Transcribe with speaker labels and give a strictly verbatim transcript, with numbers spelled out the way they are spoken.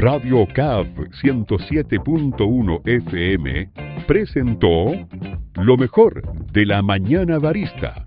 Speaker 1: Radio C A F ciento siete punto uno F M presentó lo mejor de la mañana barista